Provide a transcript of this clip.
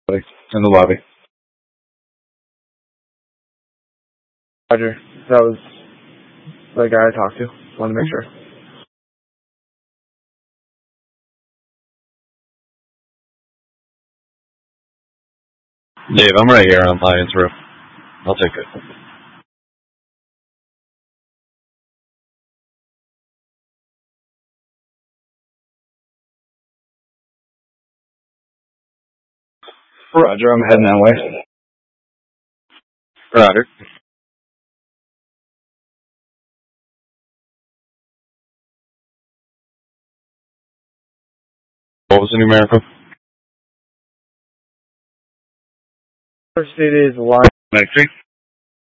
In the lobby. Roger. That was the guy I talked to. Wanted to make sure. Dave, I'm right here on Lions Roof. I'll take it. Roger, I'm heading that way. Roger. What was the numerical? First it is line. Next week.